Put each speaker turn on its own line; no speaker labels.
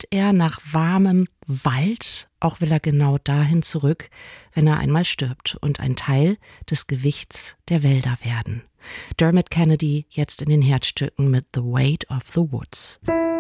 sehnt er nach warmem Wald, auch will er genau dahin zurück, wenn er einmal stirbt und ein Teil des Gewichts der Wälder werden. Dermot Kennedy jetzt in den Herzstücken mit The Weight of the Woods.